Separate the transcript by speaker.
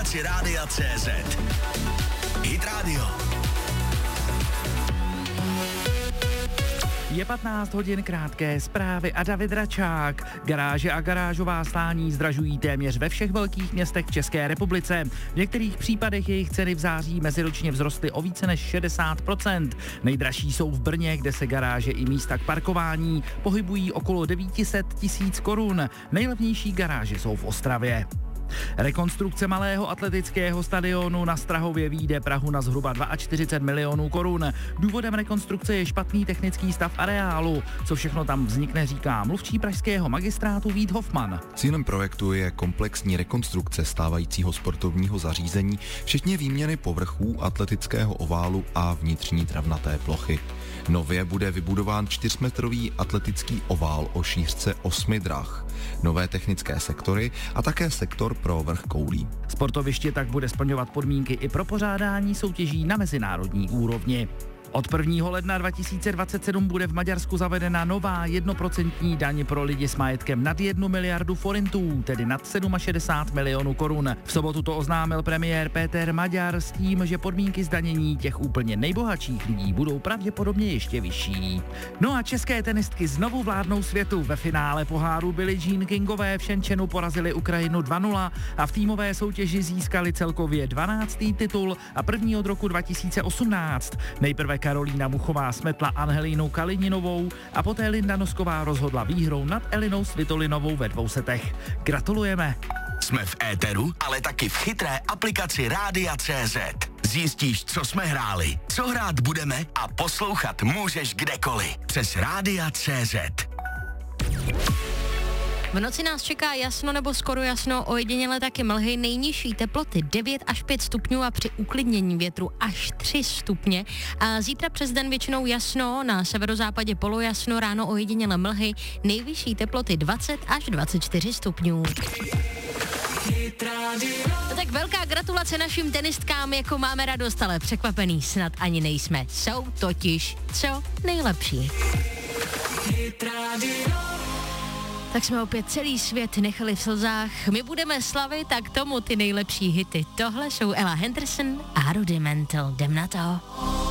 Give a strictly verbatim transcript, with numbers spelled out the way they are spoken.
Speaker 1: aplikaci Rádia C Z. Hit Radio.
Speaker 2: Je patnáct hodin, krátké zprávy a David Račák. Garáže a garážová stání zdražují téměř ve všech velkých městech v České republice. V některých případech jejich ceny v září meziročně vzrostly o více než šedesát procent. Nejdražší jsou v Brně, kde se garáže i místa k parkování pohybují okolo devět set tisíc korun. Nejlevnější garáže jsou v Ostravě. Rekonstrukce malého atletického stadionu na Strahově vyjde Prahu na zhruba čtyřicet dva milionů korun. Důvodem rekonstrukce je špatný technický stav areálu. Co všechno tam vznikne, říká mluvčí pražského magistrátu Vít Hofman.
Speaker 3: Cílem projektu je komplexní rekonstrukce stávajícího sportovního zařízení, včetně výměny povrchů, atletického oválu a vnitřní travnaté plochy. Nově bude vybudován čtyřmetrový atletický ovál o šířce osmi drah, nové technické sektory a také sektor pro vrch koulí.
Speaker 2: Sportoviště tak bude splňovat podmínky i pro pořádání soutěží na mezinárodní úrovni. Od prvního ledna dva tisíce dvacet sedm bude v Maďarsku zavedena nová jednoprocentní daň pro lidi s majetkem nad jednu miliardu forintů, tedy nad šedesát sedm milionů korun. V sobotu to oznámil premiér Péter Maďar s tím, že podmínky zdanění těch úplně nejbohatších lidí budou pravděpodobně ještě vyšší. No a české tenistky znovu vládnou světu. Ve finále poháru Billie Jean Kingové v Shenzhenu porazili Ukrajinu dva nula a v týmové soutěži získali celkově dvanáctý titul a první od roku dva tisíce osmnáct. Nejprve Karolína Muchová smetla Angelínu Kalininovou a poté Linda Nosková rozhodla výhrou nad Elinou Svitolinovou ve dvou setech. Gratulujeme!
Speaker 1: Jsme v éteru, ale taky v chytré aplikaci Rádia C Z. Zjistíš, co jsme hráli, co hrát budeme a poslouchat můžeš kdekoliv. Přes Rádia C Z.
Speaker 4: V noci nás čeká jasno nebo skoro jasno, ojediněle taky mlhy, nejnižší teploty devět až pět stupňů a při uklidnění větru až tři stupně. A zítra přes den většinou jasno, na severozápadě polojasno, ráno ojediněle mlhy, nejvyšší teploty dvacet až dvacet čtyři stupňů. No tak velká gratulace našim tenistkám, jako máme radost, ale překvapený snad ani nejsme. Jsou totiž co nejlepší. Tak jsme opět celý svět nechali v slzách. My budeme slavit a k tomu ty nejlepší hity. Tohle jsou Ella Henderson a Rudimental. Jdem na to.